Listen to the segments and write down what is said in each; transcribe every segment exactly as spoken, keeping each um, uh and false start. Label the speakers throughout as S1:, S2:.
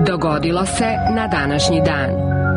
S1: Dogodilo se na današnji dan.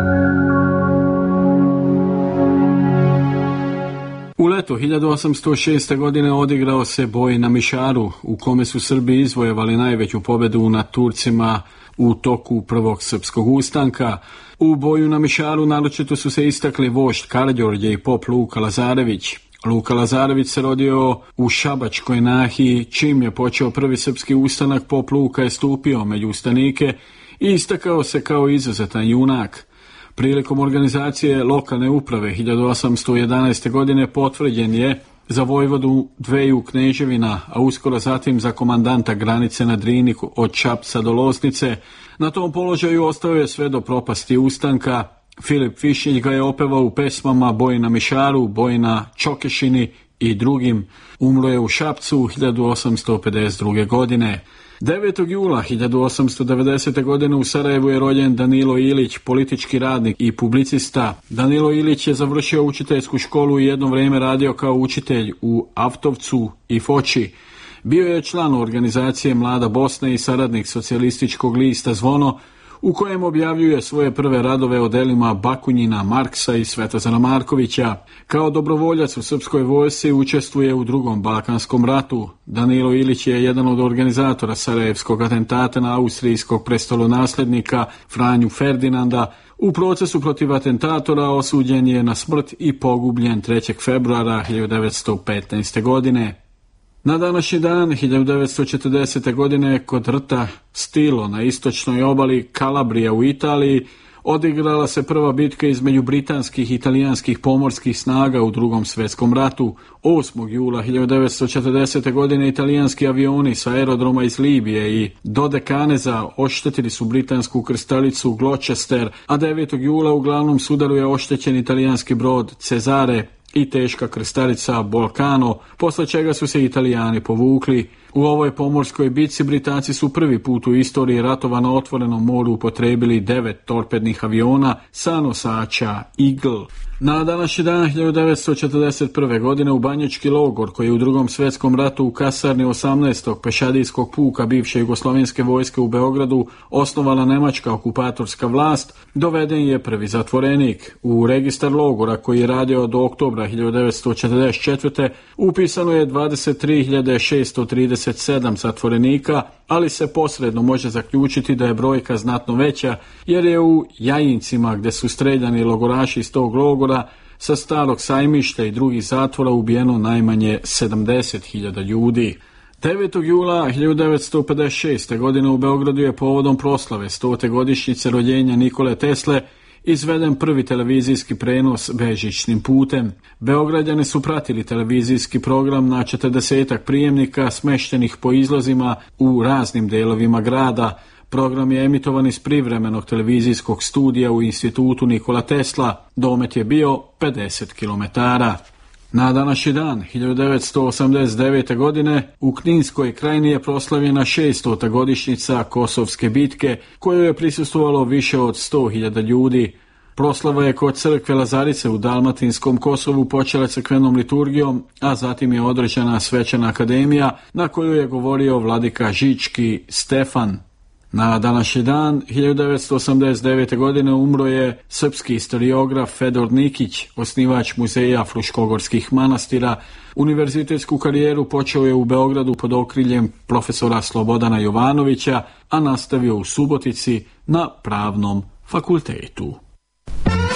S2: U leto hiljadu osamsto šeste. godine odigrao se boj na Mišaru, u kome su Srbi izvojevali najveću pobedu nad Turcima u toku prvog srpskog ustanka. U boju na Mišaru naročito su se istakli vožd Karađorđe i pop Luka Lazarević. Luka Lazarević se rodio u Šabačkoj nahiji. Čim je počeo prvi srpski ustanak, pop Luka je stupio među ustanike i istakao se kao izuzetan junak. Prilikom organizacije lokalne uprave hiljadu osamsto jedanaeste. godine potvrđen je za vojvodu dveju kneževina, a uskoro zatim za komandanta granice na Drini od Čapca do Losnice. Na tom položaju ostao je sve do propasti ustanka. Filip Višnjić ga je opevao u pesmama Boj na Mišaru, Boj na Čokešini i drugim. Umro je u Šapcu hiljadu osamsto pedeset druge. godine. devetog jula hiljadu osamsto devedesete. godine u Sarajevu je rođen Danilo Ilić, politički radnik i publicista. Danilo Ilić je završio učiteljsku školu i jedno vrijeme radio kao učitelj u Avtovcu i Foči. Bio je član organizacije Mlada Bosna i saradnik socijalističkog lista Zvono, u kojem objavljuje svoje prve radove o delima Bakunjina, Marksa i Svetozara Markovića. Kao dobrovoljac u srpskoj vojsci učestvuje u drugom Balkanskom ratu. Danilo Ilić je jedan od organizatora sarajevskog atentata na austrijskog prestolonaslednika Franju Ferdinanda. U procesu protiv atentatora osuđen je na smrt i pogubljen trećeg februara hiljadu devetsto petnaeste. godine. Na današnji dan hiljadu devetsto četrdesete. godine kod rta Stilo na istočnoj obali Kalabrija u Italiji odigrala se prva bitka između britanskih i italijanskih pomorskih snaga u drugom svjetskom ratu. osmog jula hiljadu devetsto četrdesete. godine italijanski avioni sa aerodroma iz Libije i Dodekaneza oštetili su britansku krstaricu Gloucester, a devetog jula u glavnom sudaru je oštećen italijanski brod Cesare i teška krstarica Bolcano, posle čega su se Italijani povukli. U ovoj pomorskoj bitci Britanci su prvi put u istoriji ratova na otvorenom moru upotrijebili devet torpednih aviona sa nosača Eagle. Na današnji dan hiljadu devetsto četrdeset prve. godine u Banjački logor, koji je u drugom svjetskom ratu u kasarni osamnaestog pešadijskog puka bivše jugoslovenske vojske u Beogradu osnovala nemačka okupatorska vlast, doveden je prvi zatvorenik. U registar logora, koji je radio do oktobra hiljadu devetsto četrdeset četvrte. upisano je dvadeset tri hiljade šesto trideset sedam zatvorenika, ali se posredno može zaključiti da je brojka znatno veća, jer je u Jajincima, gdje su streljani logoraši iz tog logora, sa Starog sajmišta i drugih zatvora ubijeno najmanje sedamdeset hiljada ljudi. devetog jula hiljadu devetsto pedeset šeste. godine u Beogradu je povodom proslave stote godišnjice rođenja Nikole Tesle izveden prvi televizijski prenos bežičnim putem. Beograđani su pratili televizijski program na četrdesetak prijemnika smeštenih po izlazima u raznim delovima grada. Program je emitovan iz privremenog televizijskog studija u institutu Nikola Tesla. Domet je bio pedeset kilometara. Na današnji dan hiljadu devetsto osamdeset devete. godine u Kninskoj krajini je proslavljena šestota godišnjica Kosovske bitke, kojoj je prisustvovalo više od sto hiljada ljudi. Proslava je kod crkve Lazarice u Dalmatinskom Kosovu počela crkvenom liturgijom, a zatim je održana svečana akademija na kojoj je govorio vladika Žički Stefan. Na današnji dan hiljadu devetsto osamdeset devete. godine umro je srpski historiograf Fedor Nikić, osnivač muzeja Fruškogorskih manastira. Univerzitetsku karijeru počeo je u Beogradu pod okriljem profesora Slobodana Jovanovića, a nastavio u Subotici na Pravnom fakultetu.